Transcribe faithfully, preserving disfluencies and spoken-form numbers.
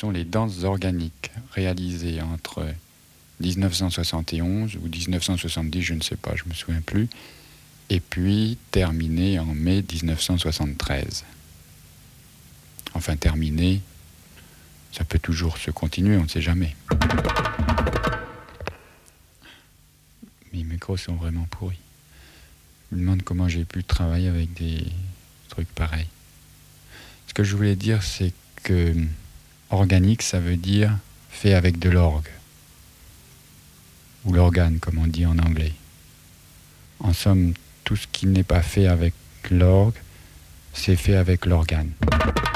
sont les danses organiques, réalisées entre dix-neuf cent soixante et onze ou dix-neuf cent soixante-dix, je ne sais pas, je ne me souviens plus, et puis terminées en mai dix-neuf cent soixante-treize. Enfin, terminées, ça peut toujours se continuer, on ne sait jamais. Mes micros sont vraiment pourris. Je me demande comment j'ai pu travailler avec des trucs pareils. Ce que je voulais dire, c'est que organique, ça veut dire fait avec de l'orgue. Ou l'organe, comme on dit en anglais. En somme, tout ce qui n'est pas fait avec l'orgue, c'est fait avec l'organe.